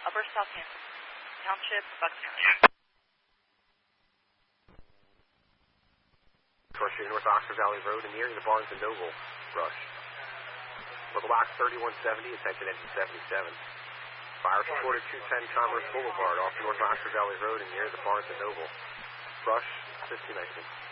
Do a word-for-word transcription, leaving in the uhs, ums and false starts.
Upper Southampton Township, Bucks County. Torture North Oxford Valley Road and near the Barnes and Noble. Rush. Local box thirty-one seventy, attention engine seventy-seven. Fire reported two ten Commerce Boulevard off North Oxford Valley Road and near the Barnes and Noble. Rush, fifteen nineteen.